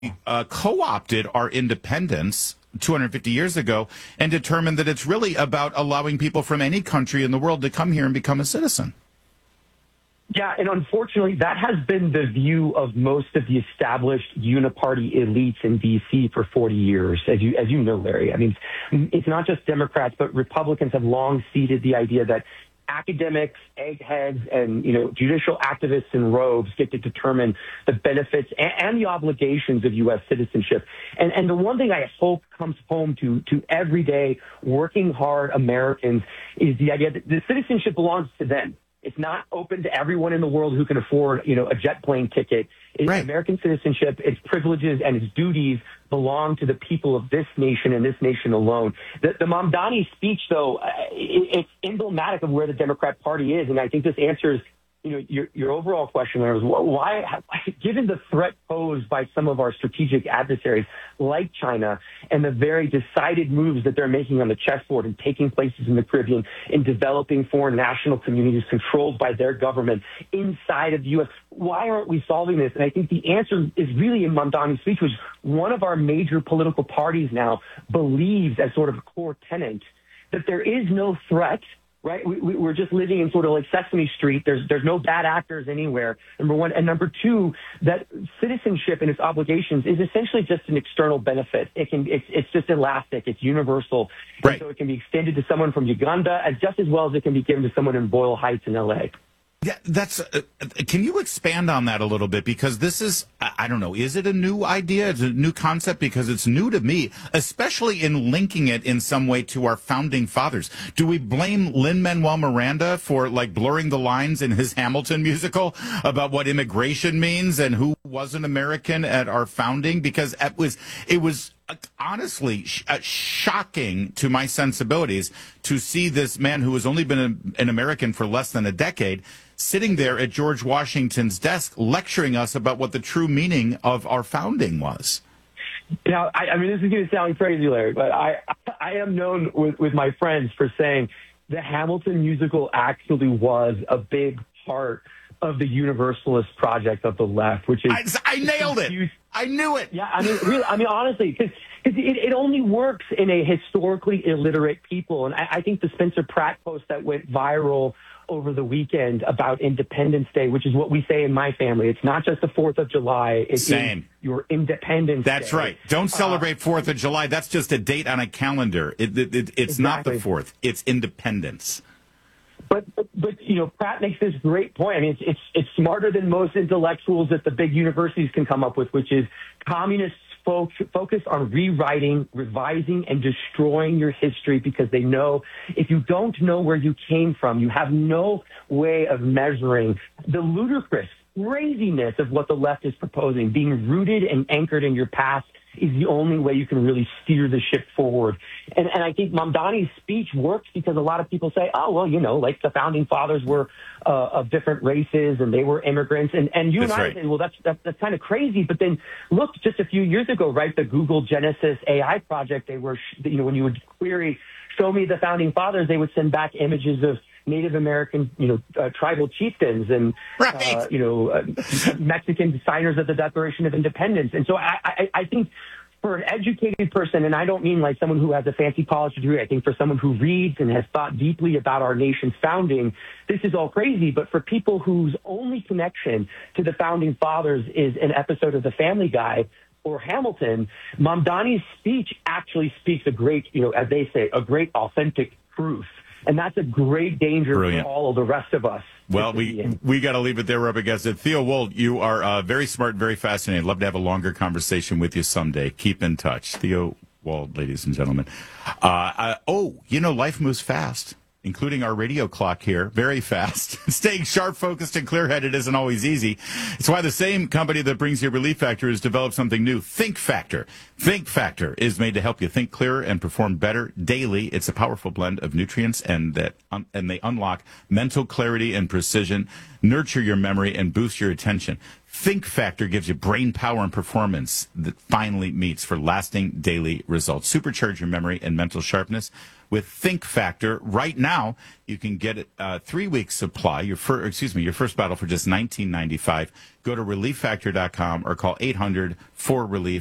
co-opted our independence 250 years ago and determined that it's really about allowing people from any country in the world to come here and become a citizen. Yeah, and unfortunately, that has been the view of most of the established uniparty elites in D.C. for 40 years, as you know, Larry. I mean, it's not just Democrats, but Republicans have long ceded the idea that academics, eggheads, and judicial activists in robes get to determine the benefits and the obligations of U.S. citizenship. And the one thing I hope comes home to everyday working hard Americans is the idea that the citizenship belongs to them. It's not open to everyone in the world who can afford, a jet plane ticket. It's right. American citizenship, its privileges and its duties belong to the people of this nation and this nation alone. The Mamdani speech, though, it's emblematic of where the Democrat Party is, and I think this answers your overall question there was why, given the threat posed by some of our strategic adversaries like China and the very decided moves that they're making on the chessboard and taking places in the Caribbean in developing foreign national communities controlled by their government inside of the U.S., why aren't we solving this? And I think the answer is really in Mamdani's speech, which one of our major political parties now believes as sort of a core tenet that there is no threat. Right, we're just living in sort of like Sesame Street. There's no bad actors anywhere. Number one, and number two, that citizenship and its obligations is essentially just an external benefit. It's just elastic. It's universal, right. And so it can be extended to someone from Uganda just as well as it can be given to someone in Boyle Heights in L.A. Yeah, can you expand on that a little bit? Because this is, I don't know, is it a new idea? Is it a new concept? Because it's new to me, especially in linking it in some way to our founding fathers. Do we blame Lin-Manuel Miranda for blurring the lines in his Hamilton musical about what immigration means and who was an American at our founding? Because it was honestly shocking to my sensibilities to see this man who has only been an American for less than a decade sitting there at George Washington's desk lecturing us about what the true meaning of our founding was. Now, I mean, this is going to sound crazy, Larry, but I am known with my friends for saying the Hamilton musical actually was a big part of the universalist project of the left, which is... I nailed it. I knew it. Yeah, I mean, really, honestly, because it only works in a historically illiterate people. And I think the Spencer Pratt post that went viral over the weekend about Independence Day, which is what we say in my family. It's not just the 4th of July. It's your Independence Day. That's right. Don't celebrate 4th of July. That's just a date on a calendar. It's exactly. Not the 4th. It's independence. But Pratt makes this great point. I mean, it's smarter than most intellectuals that the big universities can come up with, which is communists focus on rewriting, revising, and destroying your history because they know if you don't know where you came from, you have no way of measuring the ludicrous craziness of what the left is proposing. Being rooted and anchored in your past is the only way you can really steer the ship forward. And I think Mamdani's speech works because a lot of people say, oh, well, the founding fathers were of different races and they were immigrants. And you and I say, well, that's kind of crazy. But then look, just a few years ago, right, the Google Genesis AI project, they were, when you would query, show me the founding fathers, they would send back images of Native American, tribal chieftains and, Mexican signers of the Declaration of Independence. And so I think for an educated person, and I don't mean like someone who has a fancy college degree, I think for someone who reads and has thought deeply about our nation's founding, this is all crazy. But for people whose only connection to the founding fathers is an episode of The Family Guy or Hamilton, Mamdani's speech actually speaks a great, as they say, a great authentic truth. And that's a great danger for all of the rest of us. Well, we got to leave it there. We're up against it. Theo Wold, you are very smart, very fascinating. Love to have a longer conversation with you someday. Keep in touch. Theo Wold, ladies and gentlemen. Life moves fast, including our radio clock here, very fast. Staying sharp, focused, and clear-headed isn't always easy. It's why the same company that brings you Relief Factor has developed something new, Think Factor. Think Factor is made to help you think clearer and perform better daily. It's a powerful blend of nutrients and they unlock mental clarity and precision, nurture your memory, and boost your attention. Think Factor gives you brain power and performance that finally meets for lasting daily results. Supercharge your memory and mental sharpness with Think Factor. Right now, you can get it 3 weeks supply. Your first bottle for just $19.95. Go to relieffactor.com or call 800-4RELIEF.